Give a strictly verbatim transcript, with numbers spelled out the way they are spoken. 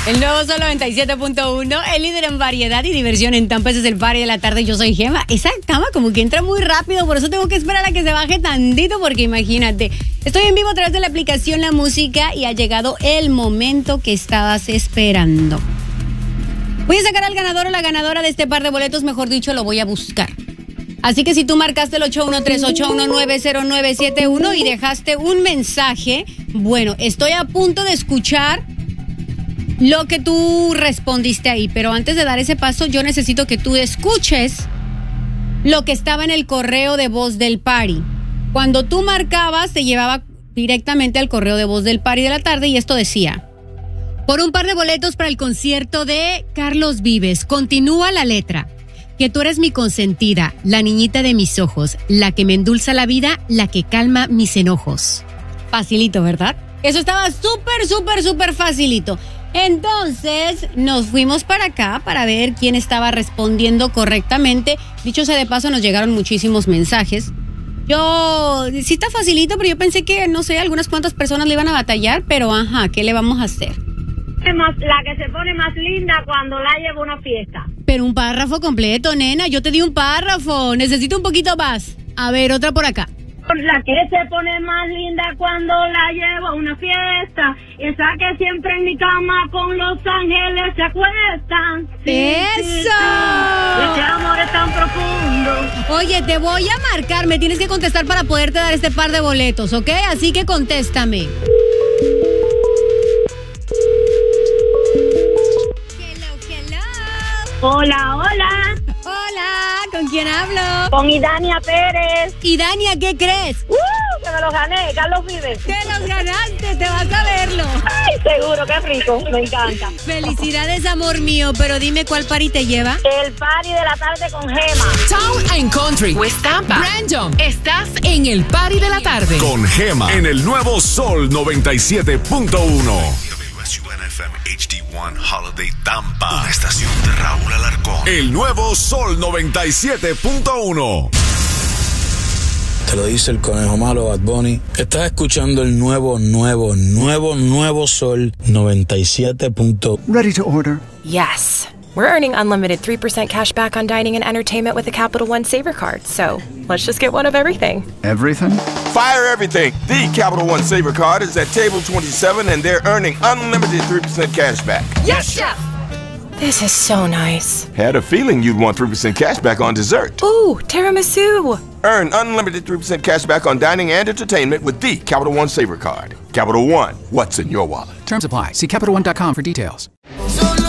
El nuevo Sol noventa y siete punto uno, el líder en variedad y diversión en Tampa. Ese es el party de la tarde. Yo soy Gema. Esa cama como que entra muy rápido, por eso tengo que esperar a que se baje tantito, porque imagínate. Estoy en vivo a través de la aplicación La Música y ha llegado el momento que estabas esperando. Voy a sacar al ganador o la ganadora de este par de boletos, mejor dicho, lo voy a buscar. Así que si tú marcaste el ocho uno tres, ocho uno nueve, cero nueve siete uno y dejaste un mensaje, bueno, estoy a punto de escuchar lo que tú respondiste ahí, pero antes de dar ese paso, yo necesito que tú escuches lo que estaba en el correo de voz del party. Cuando tú marcabas, te llevaba directamente al correo de voz del party de la tarde y esto decía: por un par de boletos para el concierto de Carlos Vives, continúa la letra. Que tú eres mi consentida, la niñita de mis ojos, la que me endulza la vida, la que calma mis enojos. Facilito, ¿verdad? Eso estaba súper, súper, súper facilito. Entonces nos fuimos para acá para ver quién estaba respondiendo correctamente. Dicho sea de paso, nos llegaron muchísimos mensajes. Yo, sí está facilito, pero yo pensé que, no sé, algunas cuantas personas le iban a batallar, pero ajá, ¿qué le vamos a hacer? La que se pone más linda cuando la lleva a una fiesta. Pero un párrafo completo, nena, yo te di un párrafo, necesito un poquito más. A ver, otra por acá. La que se pone más linda cuando la llevo a una fiesta. Esa que siempre en mi cama con los ángeles se acuestan. Sí, ¡eso! Sí, sí. Este amor es tan profundo. Oye, te voy a marcar, me tienes que contestar para poderte dar este par de boletos, ¿ok? Así que contéstame. Hello, hello. Hola, hola. Hola, ¿con quién hablo? Con Idania Pérez. Idania, ¿qué crees? ¡Uh! Que me los gané, Carlos Vives. Te los ganaste, te vas a verlo. Ay, seguro, qué rico, me encanta. Felicidades, amor mío, pero dime cuál party te lleva. El party de la tarde con Gema. Town and Country, West Tampa, Brandon. Estás en el party de la tarde con Gema en el nuevo Sol noventa y siete punto uno. W S U N F M H D uno Holiday Tampa. Una estación de Raúl Alarcón. El nuevo Sol noventa y siete punto uno. Te lo dice el conejo malo Bad Bunny. Estás escuchando el nuevo, nuevo, nuevo, nuevo Sol noventa y siete punto uno. Ready to order. Yes. We're earning unlimited three percent cash back on dining and entertainment with the Capital One Saver Card. So let's just get one of everything. Everything? Fire everything. The Capital One Saver Card is at table twenty-seven and they're earning unlimited three percent cash back. Yes, Chef! This is so nice. Had a feeling you'd want three percent cash back on dessert. Ooh, tiramisu. Earn unlimited three percent cash back on dining and entertainment with the Capital One Saver Card. Capital One, what's in your wallet? Terms apply. See Capital One dot com for details.